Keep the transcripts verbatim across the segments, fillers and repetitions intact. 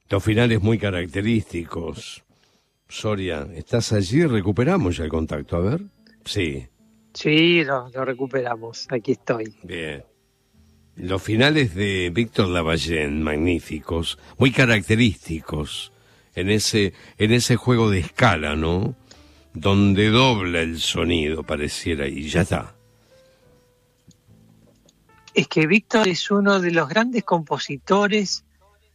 Los finales muy característicos. Soria, ¿estás allí? Recuperamos ya el contacto, a ver. Sí. Sí, lo, lo recuperamos, aquí estoy. Bien. Los finales de Víctor Lavallén, magníficos, muy característicos, en ese, en ese juego de escala, ¿no? Donde dobla el sonido, pareciera, y ya está. Es que Víctor es uno de los grandes compositores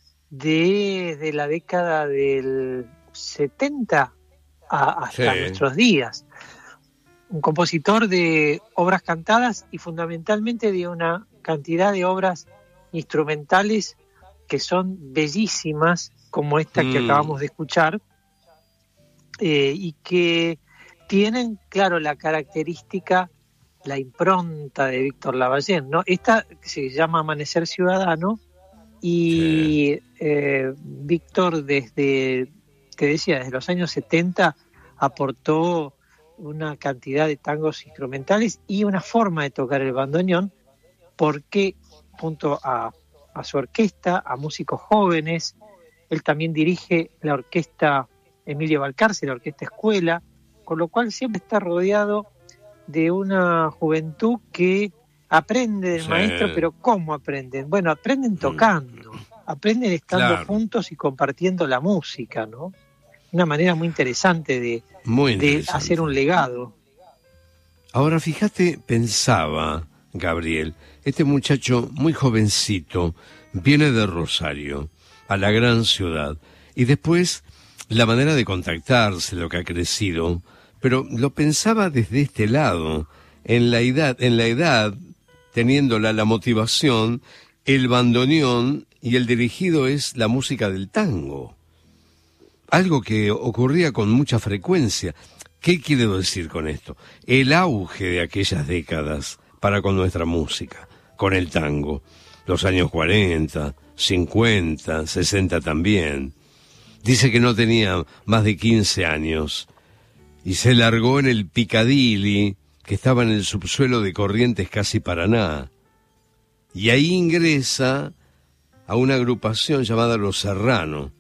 de, de la década del setenta a, hasta Sí. nuestros días. Un compositor de obras cantadas y fundamentalmente de una cantidad de obras instrumentales que son bellísimas, como esta mm. que acabamos de escuchar, eh, y que tienen, claro, la característica, la impronta de Víctor Lavallén, ¿no? Esta se llama Amanecer Ciudadano, y sí. eh, Víctor desde, te decía, desde los años setenta aportó una cantidad de tangos instrumentales y una forma de tocar el bandoneón, porque junto a, a su orquesta, a músicos jóvenes, él también dirige la orquesta Emilio Balcarce, la orquesta Escuela, con lo cual siempre está rodeado de una juventud que aprende del sí. maestro, pero ¿cómo aprenden? Bueno, aprenden tocando, aprenden estando claro. juntos y compartiendo la música, ¿no? Una manera muy interesante de, muy interesante. de hacer un legado. Ahora, fíjate, pensaba, Gabriel, este muchacho muy jovencito viene de Rosario, a la gran ciudad, y después la manera de contactarse, lo que ha crecido, pero lo pensaba desde este lado, en la edad, en la edad, teniéndola la motivación, el bandoneón y el dirigido es la música del tango. Algo que ocurría con mucha frecuencia. ¿Qué quiero decir con esto? El auge de aquellas décadas para con nuestra música, con el tango. Los años cuarenta, cincuenta, sesenta también. Dice que no tenía más de quince años y se largó en el Piccadilly, que estaba en el subsuelo de Corrientes, casi Paraná. Y ahí ingresa a una agrupación llamada Los Serrano.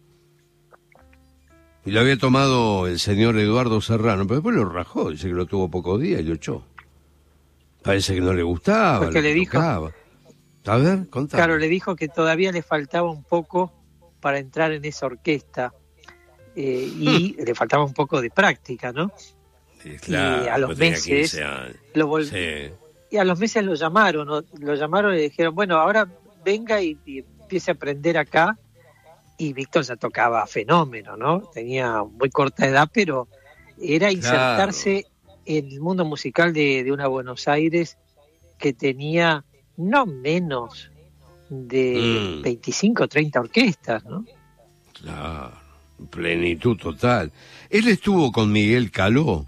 Y lo había tomado el señor Eduardo Serrano, pero después lo rajó, dice que lo tuvo pocos días y lo echó. Parece que no le gustaba, porque le dijo, tocaba. A ver, contame. Claro, le dijo que todavía le faltaba un poco para entrar en esa orquesta, eh, y le faltaba un poco de práctica, ¿no? Sí, claro, y a los meses lo volv... sí. y a los meses lo llamaron, ¿no? Lo llamaron y le dijeron, bueno, ahora venga y, y empiece a aprender acá. Y Víctor ya tocaba fenómeno, ¿no? Tenía muy corta edad, pero era insertarse claro. en el mundo musical de, de una Buenos Aires que tenía no menos de mm. veinticinco o treinta orquestas, ¿no? Claro, plenitud total. Él estuvo con Miguel Caló.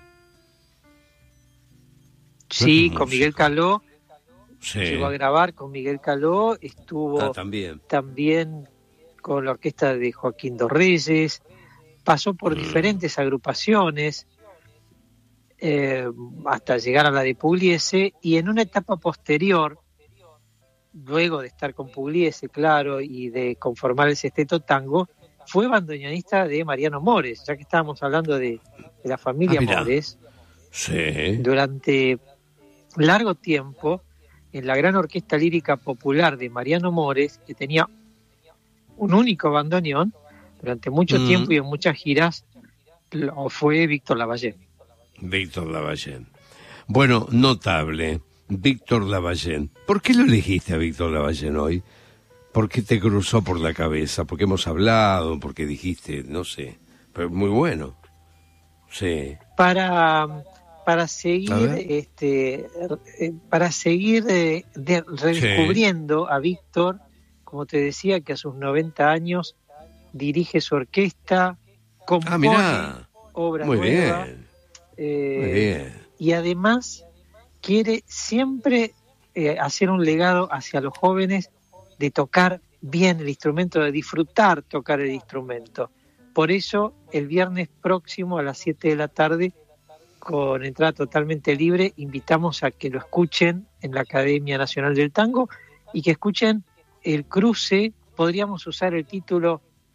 Sí, con Miguel Caló. Sí. Llegó a grabar con Miguel Caló, estuvo ah, también. también con la orquesta de Joaquín dos Reyes, pasó por mm. diferentes agrupaciones eh, hasta llegar a la de Pugliese, y en una etapa posterior, luego de estar con Pugliese, claro, y de conformar el Sesteto Tango, fue bandoneonista de Mariano Mores, ya que estábamos hablando de, de la familia ah, Mores. Sí. Durante largo tiempo, en la gran orquesta lírica popular de Mariano Mores, que tenía un único bandoneón, durante mucho mm. tiempo y en muchas giras, lo fue Víctor Lavallén. Víctor Lavallén. Bueno, notable, Víctor Lavallén. ¿Por qué lo elegiste a Víctor Lavallén hoy? ¿Por qué te cruzó por la cabeza? ¿Porque hemos hablado? ¿Porque dijiste, no sé? Pero muy bueno. Sí. Para, para seguir, este, para seguir eh, de, redescubriendo sí. a Víctor, como te decía, que a sus noventa años dirige su orquesta, compone ah, obras muy nuevas, bien. Eh, muy bien. Y además quiere siempre eh, hacer un legado hacia los jóvenes de tocar bien el instrumento, de disfrutar tocar el instrumento. Por eso, el viernes próximo a las siete de la tarde, con entrada totalmente libre, invitamos a que lo escuchen en la Academia Nacional del Tango y que escuchen el cruce, podríamos usar el título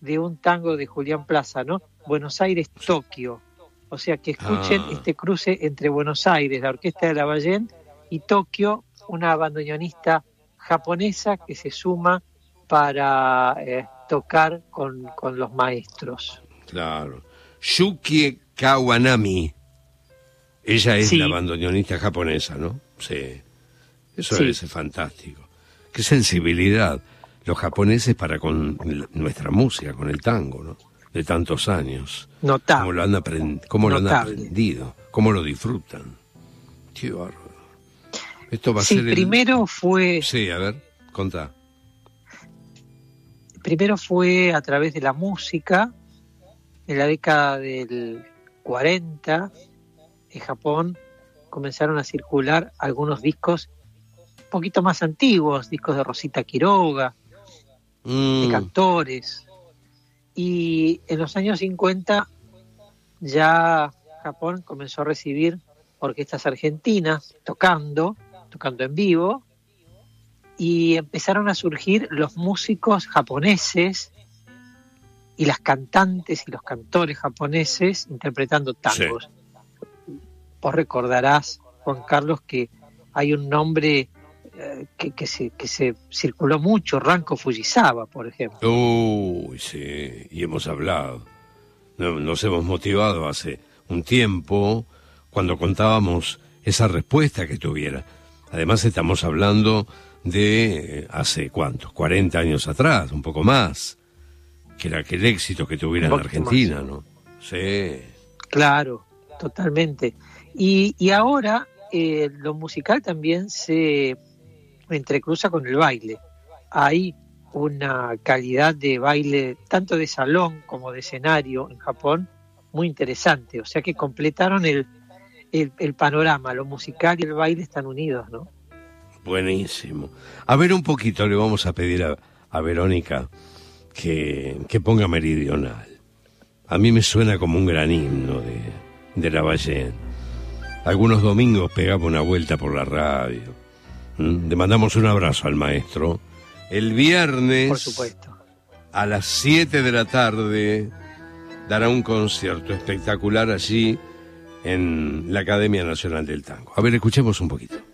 de un tango de Julián Plaza, ¿no? Buenos Aires-Tokio. O sea, que escuchen ah. este cruce entre Buenos Aires, la orquesta de Lavallén, y Tokio, una bandoneonista japonesa que se suma para eh, tocar con, con los maestros. Claro. Yuki Kawanami. Ella es sí. la bandoneonista japonesa, ¿no? Sí. Eso sí. es fantástico. Qué sensibilidad los japoneses para con nuestra música, con el tango, ¿no? De tantos años. Notable. Cómo lo han, aprend- cómo lo han aprendido, cómo lo disfrutan. Qué bárbaro. Esto va a sí, ser primero el... fue... Sí, a ver, contá. Primero fue a través de la música. En la década del cuarenta, en Japón, comenzaron a circular algunos discos un poquito más antiguos, discos de Rosita Quiroga, mm. de cantores. Y en los años cincuenta ya Japón comenzó a recibir orquestas argentinas tocando, tocando en vivo, y empezaron a surgir los músicos japoneses y las cantantes y los cantores japoneses interpretando tangos. Sí. Vos recordarás, Juan Carlos, que hay un nombre eh, que, que, se, que se circuló mucho, Ranko Fujisawa, por ejemplo. Uy, sí, y hemos hablado. Nos hemos motivado hace un tiempo cuando contábamos esa respuesta que tuviera. Además estamos hablando de hace, ¿cuántos? cuarenta años atrás, un poco más. Que era aquel éxito que tuviera en Argentina, más. ¿no? Sí. Claro, totalmente. Y, y ahora eh, lo musical también se entrecruza con el baile. Hay una calidad de baile, tanto de salón como de escenario en Japón, muy interesante. O sea que completaron el, el, el panorama, lo musical y el baile están unidos, ¿no? Buenísimo. A ver un poquito, le vamos a pedir a, a Verónica que, que ponga Meridional. A mí me suena como un gran himno de, de Lavallén. Algunos domingos pegaba una vuelta por la radio. ¿Mm? Le mandamos un abrazo al maestro. El viernes, por supuesto, a las siete de la tarde, dará un concierto espectacular allí en la Academia Nacional del Tango. A ver, escuchemos un poquito.